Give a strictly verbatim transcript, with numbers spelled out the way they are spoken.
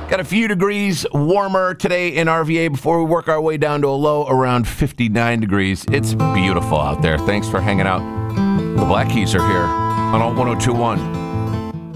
Got a few degrees warmer today in R V A before we work our way down to a low around fifty-nine degrees. It's beautiful out there. Thanks for hanging out. The Black Keys are here on Alt one oh two one.